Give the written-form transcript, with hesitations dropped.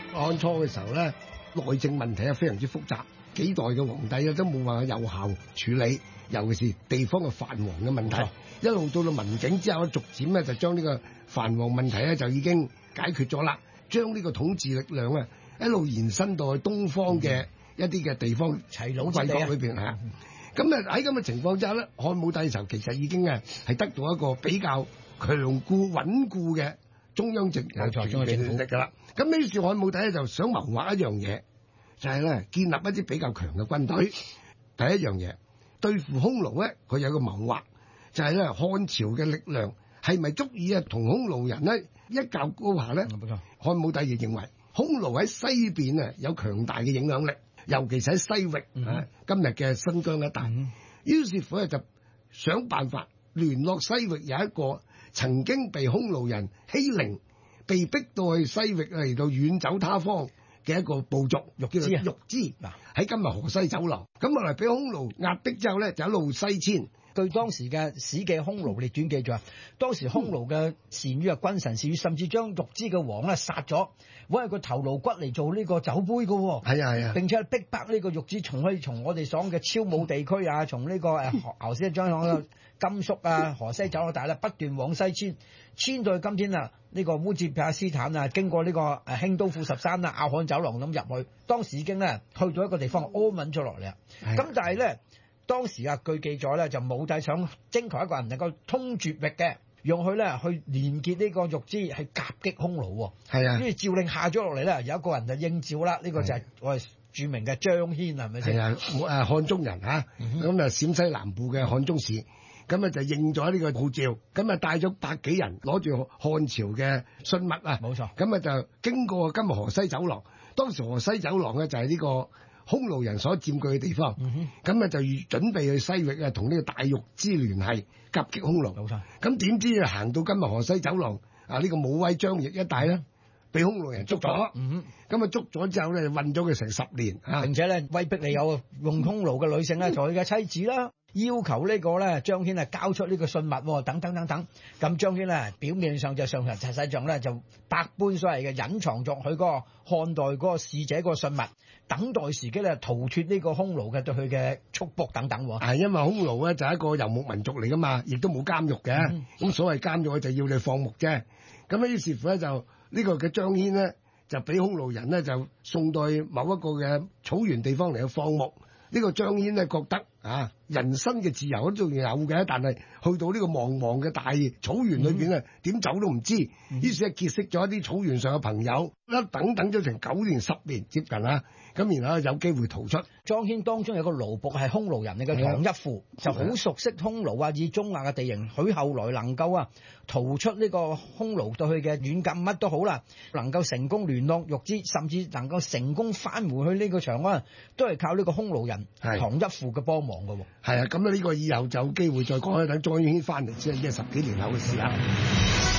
漢初嘅時候咧，內政問題係非常之複雜，幾代嘅皇帝咧都冇辦法有效處理，尤其是地方嘅藩王嘅問題。一路到到文景之後，逐漸咧就將呢個藩王問題咧就已經解決咗啦，將呢個統治力量啊一路延伸到去東方嘅一啲嘅地方齊魯貴國裏邊嚇。咁啊喺咁嘅情況之下咧，漢武帝嘅時候其實已經係得到一個比較強固穩固嘅中央政權力㗎啦。咁呢時漢武帝咧就想謀劃一樣嘢，就係咧建立一啲比較強嘅軍隊。第一樣嘢對付匈奴咧，佢有個謀劃，就係咧漢朝嘅力量係咪足以同匈奴人咧一較高下咧？冇錯。漢武帝亦認為匈奴喺西邊有強大嘅影響力。尤其是喺西域今日嘅新疆一帶，於是乎咧就想辦法聯絡西域有一個曾經被匈奴人欺凌、被逼到去西域嚟到遠走他方嘅一個部族，叫做玉支，喺今日河西走廊。咁後來俾匈奴壓迫之後咧，就一路西遷。 據當時嘅《史記·匈奴列傳》記載，當時匈奴嘅單于君臣單于甚至將玉支嘅王咧殺咗，揾個頭顱骨嚟做呢個酒杯嘅喎。 係啊！ 並且逼迫呢個玉支從我哋講嘅超武地區啊，從呢個頭先將講嘅甘肅啊、河西走廊帶咧不斷往西遷到去今天啊呢個烏茲別克斯坦啊，經過呢個興都庫什山啊、阿罕走廊咁入去，當時已經咧去到一個地方安穩咗落嚟啦。咁但係咧。當時據記載咧，就武帝想徵求一個人能夠通絕域嘅，用佢咧去連結呢個玉支，係夾擊匈奴。係啊，跟住詔令下咗落嚟咧，有一個人就應召啦。呢個就係我哋著名嘅張騫，係咪先？係啊，漢中人嚇，咁陝西南部嘅漢中市，咁就應咗呢個號召，咁帶咗百幾人，攞住漢朝嘅信物啊，冇錯。咁就經過今日河西走廊，當時河西走廊咧就係呢個匈奴人所佔據嘅地方，咁就準備去西域同呢個大玉支聯繫，夾擊匈奴。冇錯。咁點知行到今日河西走廊呢個武威張掖一帶咧，被匈奴人捉咗。咁捉咗之後咧，韞咗佢成10年。並且咧威逼你有用匈奴嘅女性咧做佢嘅妻子啦，要求呢個咧張騫交出呢個信物等等等等。咁張騫咧表面上就上實際上咧就百般所謂嘅隱藏咗佢嗰個漢代嗰個使者嗰個信物。等待時機咧，逃脫呢個匈奴嘅對佢嘅束縛等等。係因為匈奴咧就係一個遊牧民族嚟噶嘛，亦都冇監獄嘅。咁所謂監獄就要你放牧啫。咁於是乎咧就呢個嘅張騫咧就俾匈奴人咧就送到去某一個嘅草原地方嚟去放牧。呢個張騫咧覺得人身嘅自由都仲有嘅，但係去到呢個茫茫嘅大草原裏邊啊，點走都唔知。於是結識咗一啲草原上嘅朋友，等咗成9年10年接近啦。咁然後有機會逃出。 張騫當中有個奴僕係匈奴人嚟嘅唐一父，就好熟悉匈奴以中亞嘅地形。佢後來能夠逃出呢個匈奴對佢嘅軟禁乜都好啦，能夠成功聯絡玉支，甚至能夠成功返回去呢個長安，都係靠呢個匈奴人唐一父嘅幫忙㗎喎。 係啊，咁呢個以後就有機會再講，等張騫翻嚟先，係10幾年後嘅事啦。